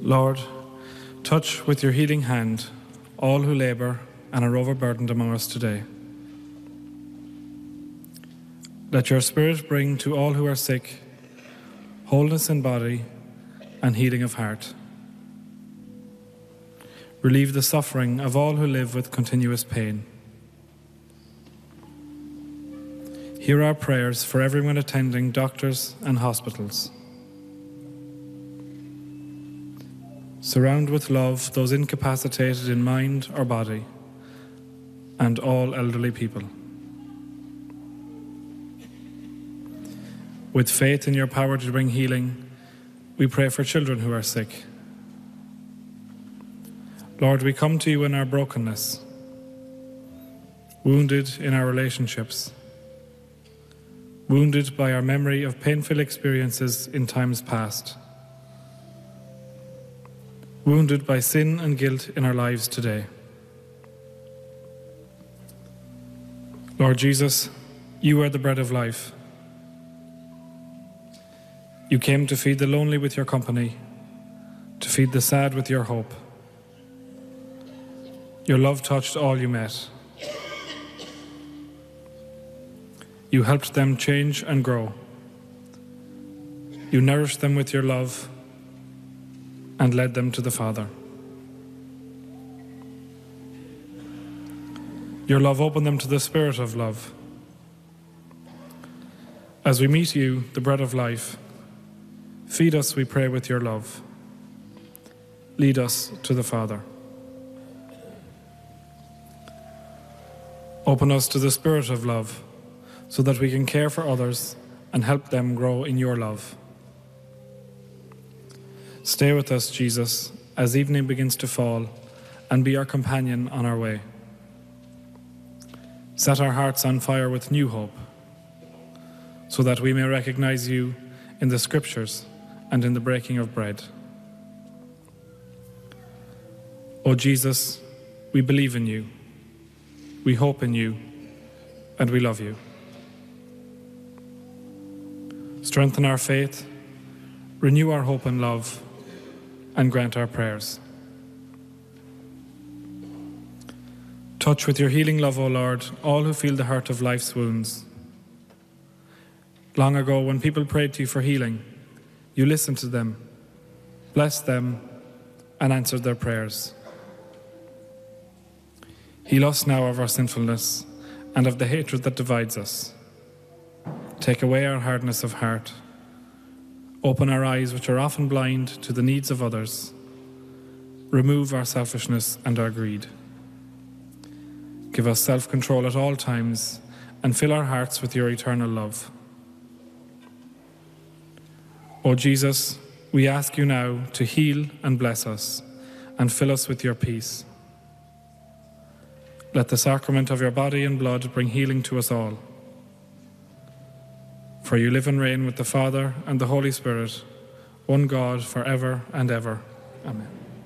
Lord, touch with your healing hand all who labour and are overburdened among us today. Let your Spirit bring to all who are sick wholeness in body and healing of heart. Relieve the suffering of all who live with continuous pain. Hear our prayers for everyone attending doctors and hospitals. Surround with love those incapacitated in mind or body, and all elderly people. With faith in your power to bring healing, we pray for children who are sick. Lord, we come to you in our brokenness, wounded in our relationships, wounded by our memory of painful experiences in times past, wounded by sin and guilt in our lives today. Lord Jesus, you are the bread of life. You came to feed the lonely with your company, to feed the sad with your hope. Your love touched all you met. You helped them change and grow. You nourished them with your love and led them to the Father. Your love opened them to the Spirit of love. As we meet you, the bread of life, feed us, we pray, with your love. Lead us to the Father. Open us to the Spirit of love, so that we can care for others and help them grow in your love. Stay with us, Jesus, as evening begins to fall, and be our companion on our way. Set our hearts on fire with new hope, so that we may recognize you in the Scriptures and in the breaking of bread. O Jesus, we believe in you, we hope in you, and we love you. Strengthen our faith, renew our hope and love, and grant our prayers. Touch with your healing love, O Lord, all who feel the hurt of life's wounds. Long ago, when people prayed to you for healing, you listened to them, blessed them, and answered their prayers. Heal us now of our sinfulness and of the hatred that divides us. Take away our hardness of heart. Open our eyes, which are often blind, to the needs of others. Remove our selfishness and our greed. Give us self-control at all times and fill our hearts with your eternal love. O Jesus, we ask you now to heal and bless us and fill us with your peace. Let the sacrament of your body and blood bring healing to us all. For you live and reign with the Father and the Holy Spirit, one God, forever and ever. Amen.